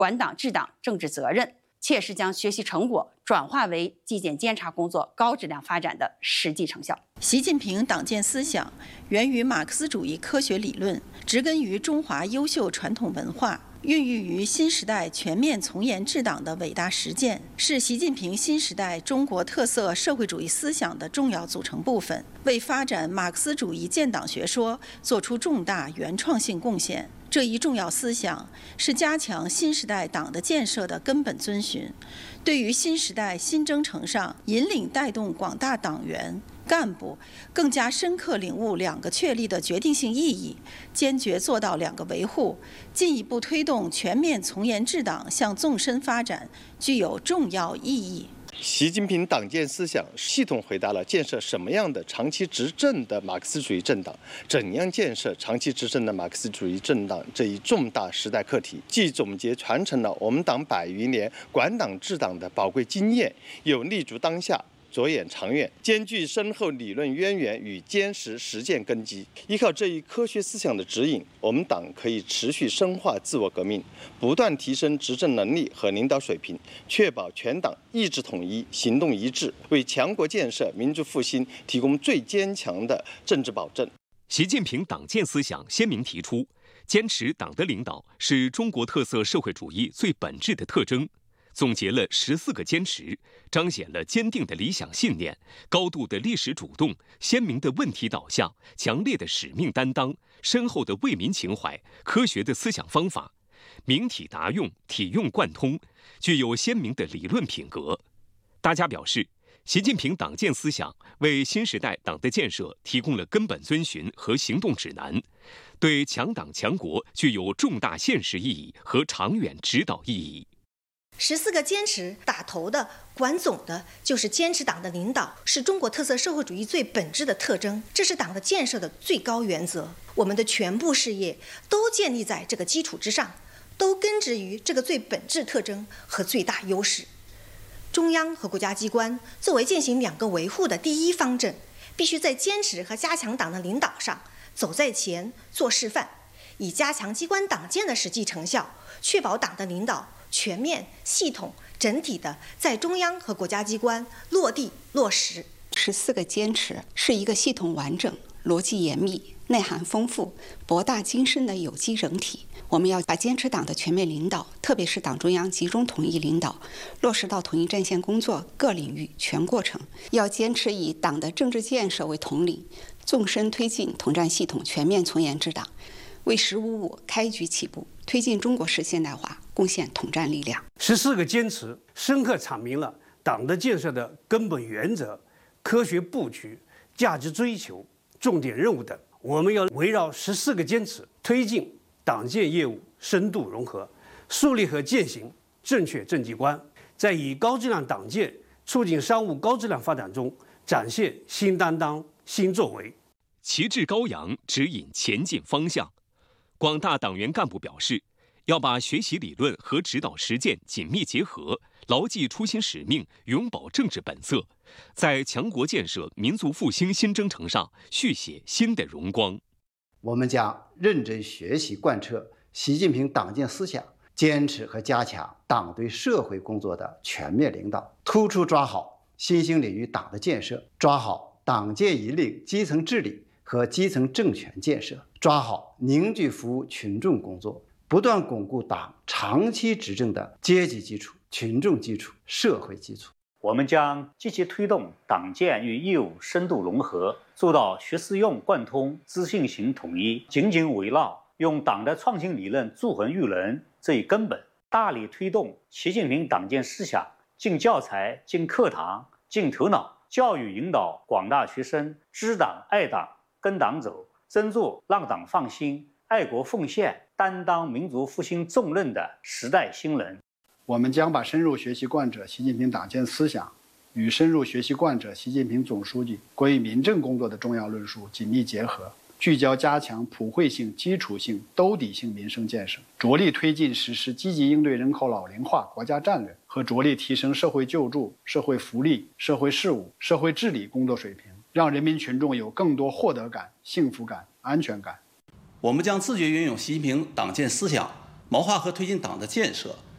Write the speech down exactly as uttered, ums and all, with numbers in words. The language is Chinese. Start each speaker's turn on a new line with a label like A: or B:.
A: 管党治党政治责任，切实将学习成果转化为纪检监察工作高质量发展的实际成效。
B: 习近平党建思想源于马克思主义科学理论，植根于中华优秀传统文化，孕育于新时代全面从严治党的伟大实践，是习近平新时代中国特色社会主义思想的重要组成部分，为发展马克思主义建党学说作出重大原创性贡献。这一重要思想是加强新时代党的建设的根本遵循，对于新时代新征程上引领带动广大党员干部更加深刻领悟两个确立的决定性意义，坚决做到两个维护，进一步推动全面从严治党向纵深发展，具有重要意义。
C: 习近平党建思想系统回答了建设什么样的长期执政的马克思主义政党，怎样建设长期执政的马克思主义政党这一重大时代课题，既总结传承了我们党百余年管党治党的宝贵经验，又立足当下，着眼长远，兼具深厚理论渊源与坚实实践根基。依靠这一科学思想的指引，我们党可以持续深化自我革命，不断提升执政能力和领导水平，确保全党意志统一、行动一致，为强国建设、民族复兴提供最坚强的政治保证。
D: 习近平党建思想鲜明提出，坚持党的领导是中国特色社会主义最本质的特征。总结了十四个坚持，彰显了坚定的理想信念、高度的历史主动、鲜明的问题导向、强烈的使命担当、深厚的为民情怀、科学的思想方法，明体达用、体用贯通，具有鲜明的理论品格。大家表示，习近平党建思想为新时代党的建设提供了根本遵循和行动指南，对强党强国具有重大现实意义和长远指导意义。
E: 十四个坚持打头的、管总的，就是坚持党的领导是中国特色社会主义最本质的特征，这是党的建设的最高原则。我们的全部事业都建立在这个基础之上，都根植于这个最本质特征和最大优势。中央和国家机关作为践行两个维护的第一方阵，必须在坚持和加强党的领导上走在前、做示范，以加强机关党建的实际成效，确保党的领导全面、系统、整体的在中央和国家机关落地落实。
F: 十四个坚持是一个系统完整、逻辑严密、内涵丰富、博大精深的有机整体。我们要把坚持党的全面领导，特别是党中央集中统一领导，落实到统一战线工作各领域全过程。要坚持以党的政治建设为统领，纵深推进统战系统全面从严治党，为“十五五”开局起步，推进中国式现代化贡献统战力量。
G: 十四个坚持深刻阐明了党的建设的根本原则、科学布局、价值追求、重点任务等。我们要围绕十四个坚持，推进党建业务深度融合，树立和践行正确政绩观，在以高质量党建促进商务高质量发展中展现新担当、新作为。
D: 旗帜高扬，指引前进方向。广大党员干部表示，要把学习理论和指导实践紧密结合，牢记初心使命，永葆政治本色，在强国建设、民族复兴新征程上续写新的荣光。
H: 我们将认真学习贯彻习近平党建思想，坚持和加强党对社会工作的全面领导，突出抓好新兴领域党的建设，抓好党建引领基层治理和基层政权建设，抓好凝聚服务群众工作，不断巩固党长期执政的阶级基础、群众基础、社会基础。
I: 我们将积极推动党建与业务深度融合，做到学思用贯通、知信行统一，紧紧围绕用党的创新理论铸衡育人这一根本，大力推动习近平党建思想进教材、进课堂、进头脑，教育引导广大学生知党爱党、跟党走，真做让党放心、爱国奉献、担当民族复兴重任的时代新人。
J: 我们将把深入学习贯彻习近平党建思想与深入学习贯彻习近平总书记关于民政工作的重要论述紧密结合，聚焦加强普惠性、基础性、兜底性民生建设，着力推进实施积极应对人口老龄化国家战略和着力提升社会救助、社会福利、社会事务、社会治理工作水平，让人民群众有更多获得感、幸福感、安全感。
K: 我们将自觉运用习近平党建思想，谋划和推进党的建设，